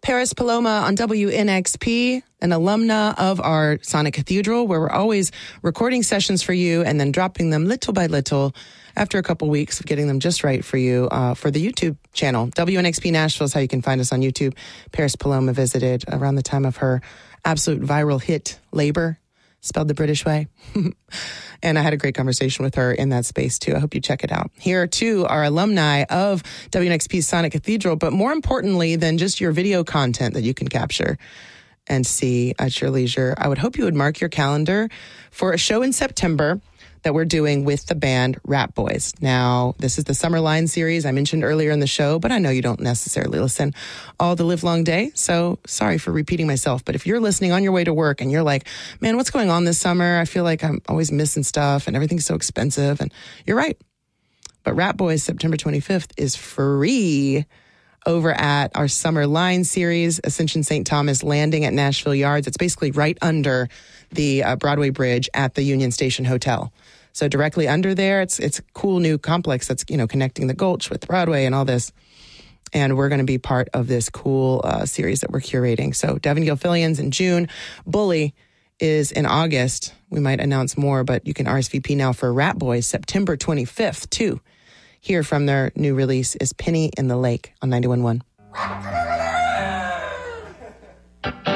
Paris Paloma on WNXP, an alumna of our Sonic Cathedral, where we're always recording sessions for you and then dropping them little by little after a couple weeks of getting them just right for you for the YouTube channel. WNXP Nashville is how you can find us on YouTube. Paris Paloma visited around the time of her absolute viral hit, Labor, spelled the British way. And I had a great conversation with her in that space, too. I hope you check it out. Here, too, are alumni of WNXP's Sonic Cathedral, but more importantly than just your video content that you can capture and see at your leisure, I would hope you would mark your calendar for a show in September that we're doing with the band Rat Boys. Now, this is the Summer Line series I mentioned earlier in the show, but I know you don't necessarily listen all the live long day, so sorry for repeating myself. But if you're listening on your way to work and you're like, man, what's going on this summer? I feel like I'm always missing stuff and everything's so expensive. And you're right. But Rat Boys, September 25th, is free over at our Summer Line series, Ascension St. Thomas Landing at Nashville Yards. It's basically right under the Broadway Bridge at the Union Station Hotel. So directly under there, it's a cool new complex that's, connecting the Gulch with Broadway and all this. And we're going to be part of this cool series that we're curating. So Devin Gilfillian's in June. Bully is in August. We might announce more, but you can RSVP now for Rat Boys, September 25th, too. Here from their new release is Penny in the Lake on 91.1.